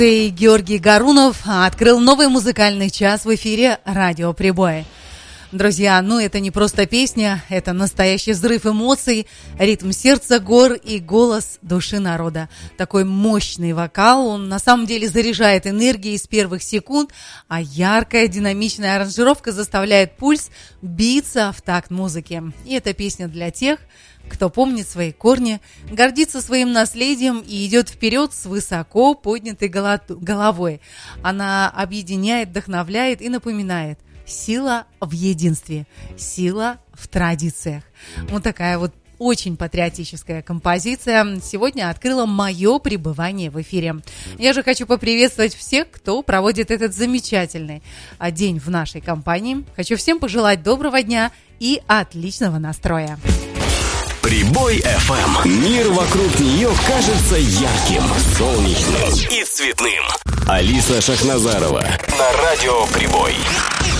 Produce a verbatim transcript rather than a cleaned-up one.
Георгий Гарунов открыл новый музыкальный час в эфире «Радио Прибой». Друзья, ну это не просто песня, это настоящий взрыв эмоций, ритм сердца гор и голос души народа. Такой мощный вокал, он на самом деле заряжает энергией с первых секунд, а яркая динамичная аранжировка заставляет пульс биться в такт музыки. И эта песня для тех, кто помнит свои корни, гордится своим наследием и идет вперед с высоко поднятой головой. Она объединяет, вдохновляет и напоминает: сила в единстве, сила в традициях. Вот такая вот очень патриотическая композиция сегодня открыла мое пребывание в эфире. Я же хочу поприветствовать всех, кто проводит этот замечательный день в нашей компании. Хочу всем пожелать доброго дня и отличного настроя. Прибой эф эм. Мир вокруг нее кажется ярким, солнечным и цветным. Алиса Шахназарова на радио Прибой.